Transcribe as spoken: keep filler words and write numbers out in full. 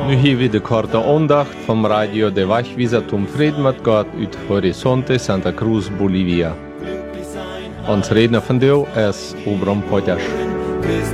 Nu hier weer de korte aandacht van Radio de Wachwieser Tom Frieden met Gott uit Horizonte Santa Cruz, Bolivia. Ons redner van deel is Obram Potjas.